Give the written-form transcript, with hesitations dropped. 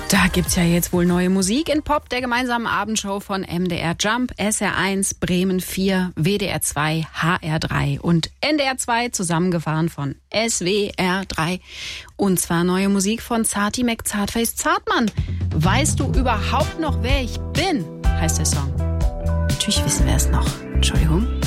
Da gibt's ja jetzt wohl neue Musik in Pop, der gemeinsamen Abendshow von MDR Jump, SR1, Bremen 4, WDR 2, HR 3 und NDR 2, zusammengefahren von SWR 3. Und zwar neue Musik von Zarty McZartface Zartmann. Weißt du überhaupt noch, wer ich bin? Heißt der Song. Natürlich wissen wir es noch. Entschuldigung.